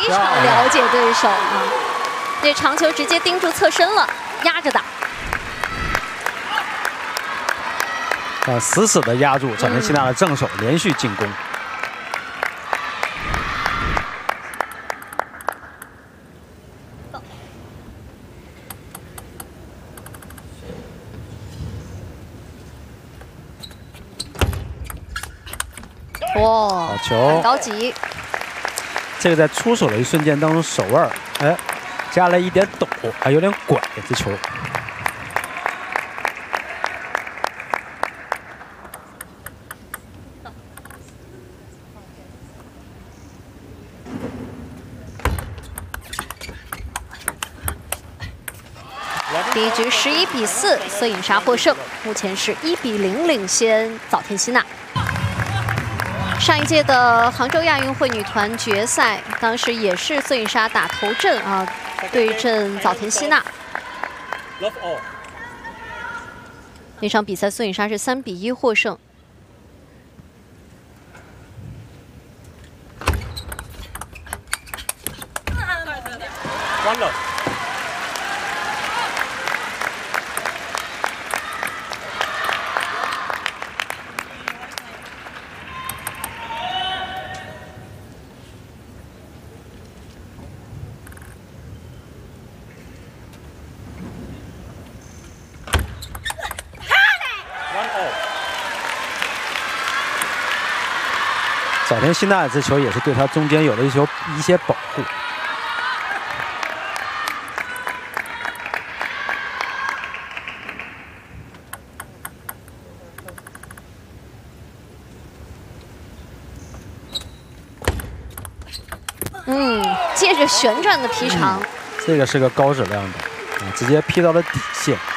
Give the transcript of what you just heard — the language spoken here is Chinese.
常了解对手啊，这长球直接盯住侧身了，压着打。 死死的压住早田希娜的正手，连续进攻。 哇， 好球， 很高级。 这个在出手的一瞬间当中，手腕加了一点抖，还有点拐这球。 第一局11比4，孙颖莎获胜，目前是1比0领先早田希娜。 上一届的杭州亚运会女团决赛，当时也是孙颖莎打头阵啊，对阵早田希娜。那场比赛孙颖莎是3比1获胜。 完了。 早田希娜这球也是对他中间有了一些保护。 借着旋转的劈长， 这个是个高质量的，直接劈到了底线。